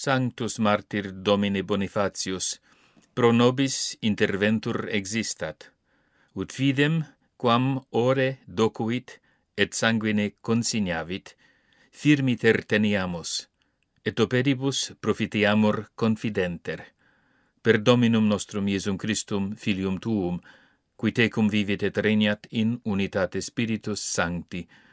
Sanctus martyr Domine Bonifacius, pro nobis interventur existat, ut fidem, quam ore docuit et sanguine consignavit, firmi terteniamus, et operibus profiteamur confidenter. Per Dominum nostrum Iesum Christum, Filium Tuum, qui tecum vivit et regnat in unitate Spiritus Sancti,